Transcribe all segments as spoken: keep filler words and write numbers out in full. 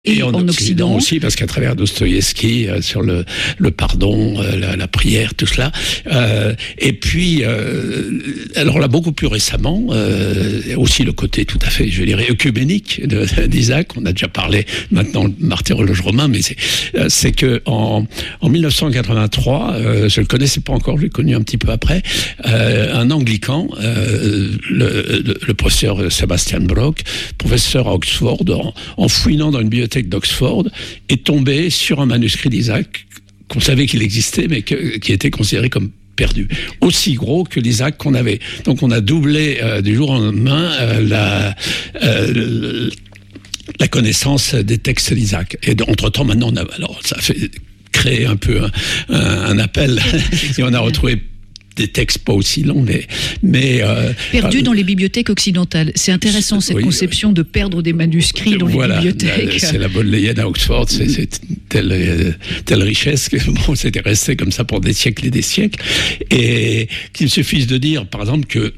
Et, et en, en Occident aussi, parce qu'à travers Dostoïevski, euh, sur le, le pardon, euh, la, la prière, tout cela. Euh, et puis, euh, alors là, beaucoup plus récemment, euh, aussi le côté tout à fait, je dirais, œcuménique de, d'Isaac. On a déjà parlé maintenant de martyrologe romain, mais c'est, euh, c'est que en, en mille neuf cent quatre-vingt-trois, euh, je le connaissais pas encore, je l'ai connu un petit peu après, euh, un anglican, euh, le, le, le professeur Sebastian Brock, professeur à Oxford, en, en fouinant dans une bibliothèque d'Oxford, est tombé sur un manuscrit d'Isaac qu'on savait qu'il existait, mais que, qui était considéré comme perdu, aussi gros que l'Isaac qu'on avait. Donc on a doublé euh, du jour au lendemain euh, la, euh, la connaissance des textes d'Isaac. Et entre-temps, maintenant, on a, alors ça a fait créer un peu un, un, un appel, et on a retrouvé des textes pas aussi longs, mais... mais euh, Perdus euh, dans les bibliothèques occidentales. C'est intéressant, cette oui, conception oui. de perdre des manuscrits dans voilà, les bibliothèques. C'est la Bodléienne à Oxford, c'est, c'est telle, telle richesse que bon, c'était resté comme ça pour des siècles et des siècles. Et qu'il suffise de dire, par exemple, que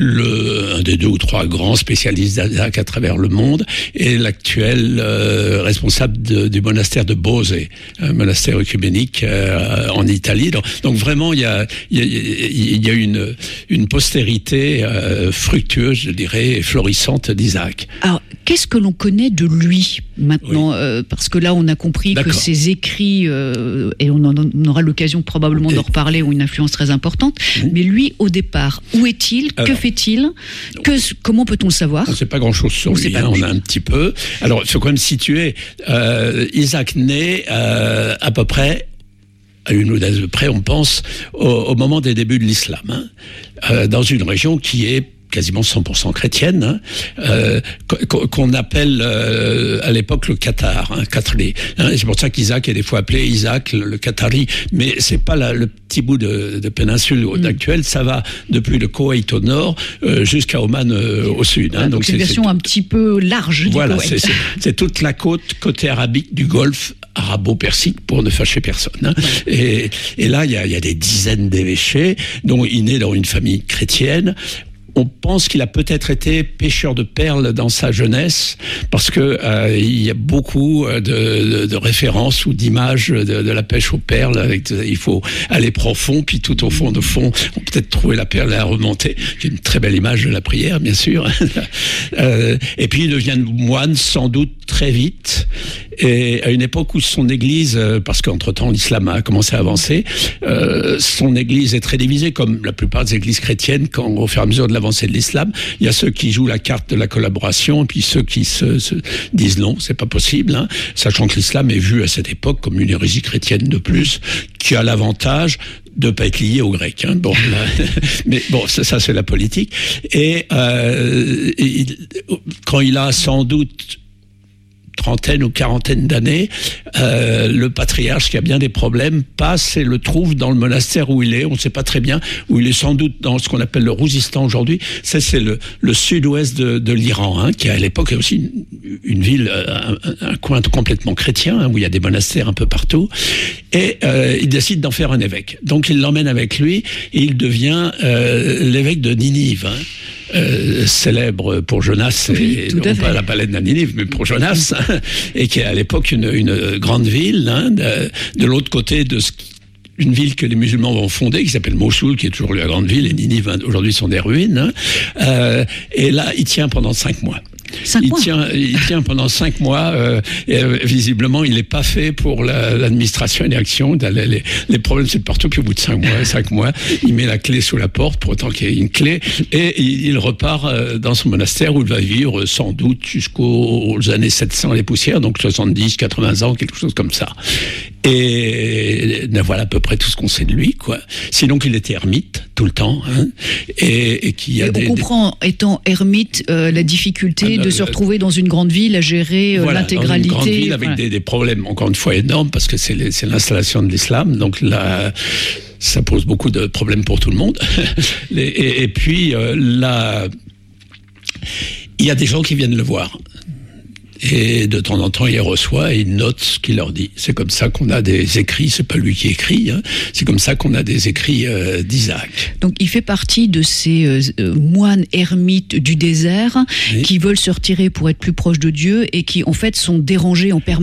le, un des deux ou trois grands spécialistes d'Isaac à travers le monde est l'actuel euh, responsable de, du monastère de Bose, un monastère œcuménique euh, en Italie. Donc, donc vraiment, il y a... Y a, y a il y a une, une postérité euh, fructueuse, je dirais, florissante d'Isaac. Alors, qu'est-ce que l'on connaît de lui maintenant oui. euh, Parce que là, on a compris D'accord. que ses écrits, euh, et on, en, on aura l'occasion probablement et... d'en reparler, ont une influence très importante. Mmh. Mais lui, au départ, où est-il Alors, Que fait-il que, Comment peut-on le savoir On ne sait pas grand-chose sur on lui, hein, on a un petit peu. Alors, il faut quand même situer. Euh, Isaac naît euh, à peu près à une ou deux près, on pense, au, au moment des débuts de l'islam, hein, euh, dans une région qui est quasiment cent pour cent chrétienne, hein, euh, qu'on appelle euh, à l'époque le Qatar, hein, Qatari. Hein, c'est pour ça qu'Isaac est des fois appelé Isaac le, le Qatari, mais c'est pas la, le petit bout de, de péninsule mmh. actuelle, ça va depuis le Koweït au nord euh, jusqu'à Oman euh, au sud. Hein, donc, donc c'est une version c'est, un petit peu large du voilà, Koweït. C'est, c'est, c'est toute la côte, côté arabique du Golfe arabo-persique, pour ne fâcher personne. Hein. Et, et là, il y a, y a des dizaines d'évêchés, dont il naît dans une famille chrétienne. On pense qu'il a peut-être été pêcheur de perles dans sa jeunesse, parce que euh, il y a beaucoup de, de, de références ou d'images de, de la pêche aux perles. Avec, il faut aller profond, puis tout au fond de fond, on peut peut-être trouver la perle et la remonter. C'est une très belle image de la prière, bien sûr. euh, et puis il devient moine, sans doute très vite, et à une époque où son église, parce qu'entre-temps l'islam a commencé à avancer, euh, son église est très divisée, comme la plupart des églises chrétiennes, quand au fur et à mesure de l'avancée de l'islam, il y a ceux qui jouent la carte de la collaboration, et puis ceux qui se, se disent non, c'est pas possible, hein, sachant que l'islam est vu à cette époque comme une hérésie chrétienne de plus, qui a l'avantage de pas être lié aux Grecs. Hein. Bon, là, mais bon, ça, ça c'est la politique. Et, euh, et quand il a sans doute trentaine ou quarantaine d'années, euh, le patriarche, qui a bien des problèmes, passe et le trouve dans le monastère où il est. On ne sait pas très bien, où il est sans doute dans ce qu'on appelle le Rouzistan aujourd'hui. Ça, c'est le, le sud-ouest de, de l'Iran, hein, qui à l'époque est aussi une, une ville, un, un coin complètement chrétien, hein, où il y a des monastères un peu partout. Et euh, il décide d'en faire un évêque. Donc il l'emmène avec lui et il devient euh, l'évêque de Ninive, hein. Euh, célèbre pour Jonas, oui, et non pas la baleine à Ninive, mais pour Jonas, hein, et qui est à l'époque une, une grande ville, hein, de, de l'autre côté de ce une ville que les musulmans vont fonder, qui s'appelle Mossoul, qui est toujours la grande ville, et Ninive aujourd'hui sont des ruines. Hein. Euh, et là, il tient pendant cinq mois. Cinq il mois. tient, il tient pendant cinq mois. Euh, et euh, visiblement, il n'est pas fait pour la, l'administration et l'action. Les, les, les problèmes, c'est de partout. Puis au bout de cinq mois, cinq mois, il met la clé sous la porte pour autant qu'il y ait une clé, et il, il repart euh, dans son monastère où il va vivre sans doute jusqu'aux années sept cents les poussières, donc soixante-dix, quatre-vingts ans, quelque chose comme ça. Et ben voilà à peu près tout ce qu'on sait de lui, quoi. Sinon qu'il était ermite tout le temps, hein, et, et qu'il y a et des. On comprend, des... étant ermite, euh, la difficulté ah, de euh, se retrouver dans une grande ville à gérer euh, voilà, l'intégralité. Dans une grande ville avec ouais. des, des problèmes encore une fois énormes, parce que c'est, les, c'est l'installation de l'islam, donc là, ça pose beaucoup de problèmes pour tout le monde. et, et, et puis euh, là, il y a des gens qui viennent le voir. et de temps en temps il les reçoit et il note ce qu'il leur dit. C'est comme ça qu'on a des écrits, c'est pas lui qui écrit, hein, c'est comme ça qu'on a des écrits euh, d'Isaac. Donc il fait partie de ces euh, moines ermites du désert oui. qui veulent se retirer pour être plus proches de Dieu et qui en fait sont dérangés en permanence